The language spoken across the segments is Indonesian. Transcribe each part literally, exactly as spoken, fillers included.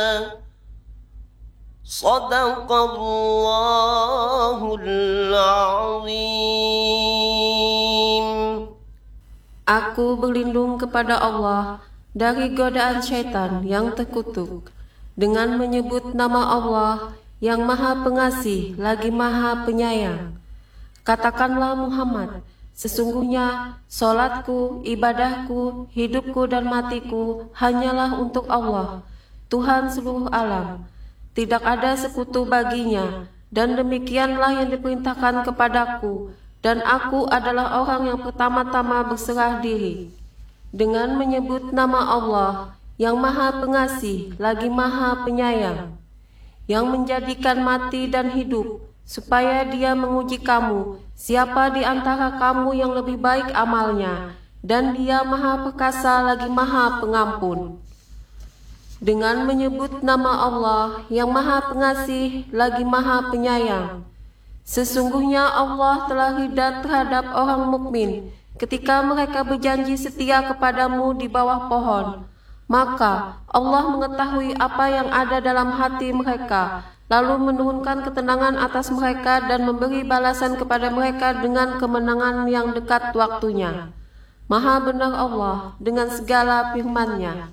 Shadaqallahul azim. Aku berlindung kepada Allah dari godaan syaitan yang terkutuk dengan menyebut nama Allah yang Maha Pengasih lagi Maha Penyayang. Katakanlah Muhammad, sesungguhnya solatku, ibadahku, hidupku dan matiku hanyalah untuk Allah, Tuhan seluruh alam. Tidak ada sekutu baginya, dan demikianlah yang diperintahkan kepadaku, dan aku adalah orang yang pertama-tama berserah diri. Dengan menyebut nama Allah yang Maha Pengasih lagi Maha Penyayang, yang menjadikan mati dan hidup, supaya Dia menguji kamu, siapa di antara kamu yang lebih baik amalnya, dan Dia Maha Perkasa lagi Maha Pengampun. Dengan menyebut nama Allah yang Maha Pengasih lagi Maha Penyayang, sesungguhnya Allah telah ridha terhadap orang mukmin ketika mereka berjanji setia kepadamu di bawah pohon. Maka Allah mengetahui apa yang ada dalam hati mereka, lalu menurunkan ketenangan atas mereka dan memberi balasan kepada mereka dengan kemenangan yang dekat waktunya. Maha benar Allah dengan segala firman-Nya.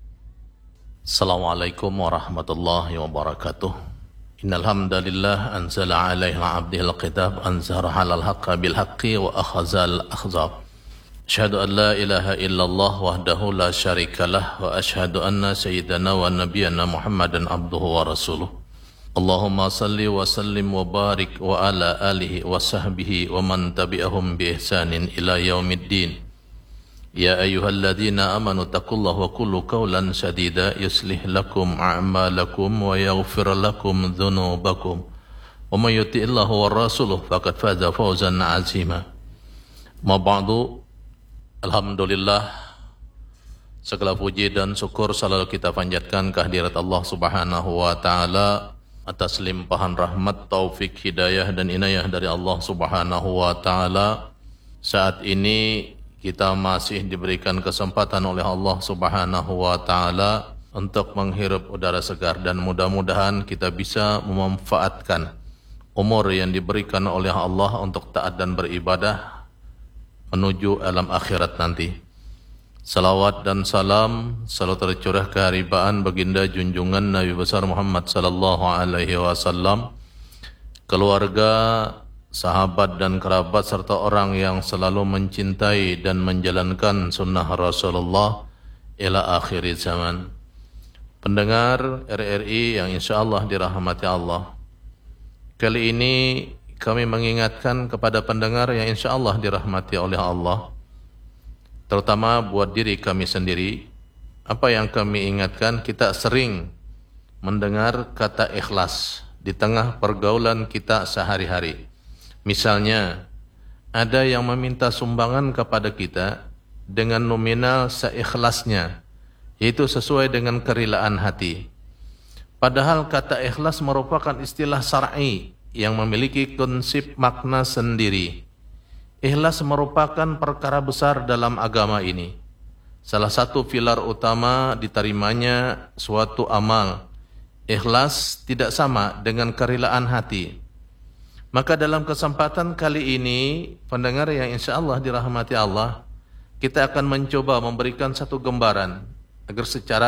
Assalamualaikum warahmatullahi wabarakatuh. Innal hamdalillah anzala 'alaiha 'abdihil kitab anzara 'alal haqqi bil haqqi wa akhazal akhzab. Asyhadu an la ilaha illallah wahdahu la syarikalah wa asyhadu anna sayyidana wa nabiyyana Muhammadan abduhu wa rasuluh. Allahumma salli wa sallim wa barik wa ala alihi wa sahbihi wa man tabi'ahum bi ihsanin ila yaumiddin. Ya ayyuhalladzina amanu taqullaha wa qulu qawlan sadida yuslih lakum a'malakum wa yaghfir lakum dhunubakum wa may yuti'illaha wa rasuluhu faqad faza fawzan 'azima. Ma ba'du, alhamdulillah, segala puji dan syukur selalu kita panjatkan kehadirat Allah Subhanahu wa taala atas limpahan rahmat, taufik, hidayah dan inayah dari Allah Subhanahu wa taala. Saat ini kita masih diberikan kesempatan oleh Allah Subhanahu wa taala untuk menghirup udara segar, dan mudah-mudahan kita bisa memanfaatkan umur yang diberikan oleh Allah untuk taat dan beribadah menuju alam akhirat nanti. Salawat dan salam selalu tercurah keharibaan baginda junjungan Nabi besar Muhammad sallallahu alaihi wasallam, keluarga, sahabat dan kerabat serta orang yang selalu mencintai dan menjalankan sunnah Rasulullah ila akhir zaman. Pendengar R R I yang insyaallah dirahmati Allah, kali ini kami mengingatkan kepada pendengar yang insyaallah dirahmati oleh Allah, terutama buat diri kami sendiri. Apa yang kami ingatkan, kita sering mendengar kata ikhlas di tengah pergaulan kita sehari-hari. Misalnya, ada yang meminta sumbangan kepada kita dengan nominal seikhlasnya, yaitu sesuai dengan kerelaan hati. Padahal kata ikhlas merupakan istilah syar'i yang memiliki konsep makna sendiri. Ikhlas merupakan perkara besar dalam agama ini. Salah satu pilar utama diterimanya suatu amal. Ikhlas tidak sama dengan kerelaan hati. Maka dalam kesempatan kali ini, pendengar yang insyaallah dirahmati Allah, kita akan mencoba memberikan satu gambaran agar secara